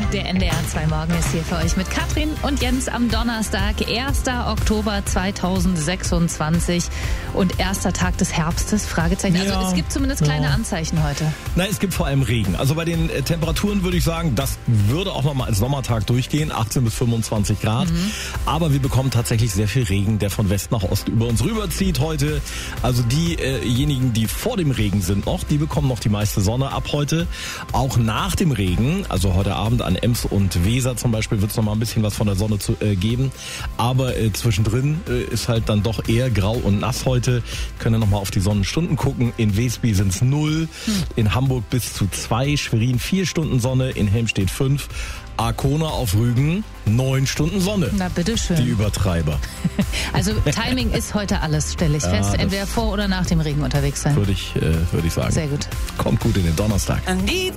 Der NDR 2 Morgen ist hier für euch mit Katrin und Jens am Donnerstag, 1. Oktober 2026 und erster Tag des Herbstes, Fragezeichen. Also es gibt zumindest kleine Anzeichen heute. Nein, es gibt vor allem Regen. Also bei den Temperaturen würde ich sagen, das würde auch nochmal als Sommertag durchgehen, 18 bis 25 Grad. Aber wir bekommen tatsächlich sehr viel Regen, der von West nach Ost über uns rüberzieht heute. Also diejenigen, die vor dem Regen sind noch, die bekommen noch die meiste Sonne ab heute. Auch nach dem Regen, also heute Abend an Ems und Weser zum Beispiel, wird es noch mal ein bisschen was von der Sonne geben. Aber zwischendrin ist halt dann doch eher grau und nass heute. Können wir noch mal auf die Sonnenstunden gucken. In Wesby sind es 0, in Hamburg bis zu 2, Schwerin 4 Stunden Sonne, in Helmstedt 5. Arkona auf Rügen, 9 Stunden Sonne. Na, bitteschön. Die Übertreiber. Also Timing ist heute alles, stelle ich fest. Entweder vor oder nach dem Regen unterwegs sein. Würde ich sagen. Sehr gut. Kommt gut in den Donnerstag. I need